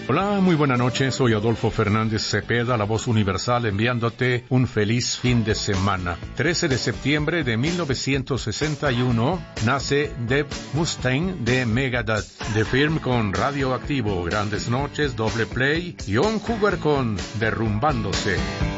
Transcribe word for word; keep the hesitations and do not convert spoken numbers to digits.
Hola, muy buena noche, soy Adolfo Fernández Cepeda, la voz universal, enviándote un feliz fin de semana. trece de septiembre de mil novecientos sesenta y uno nace Dave Mustaine de Megadeth, The Firm con Radioactivo, Grandes Noches, Doble Play, John Cougar con Derrumbándose.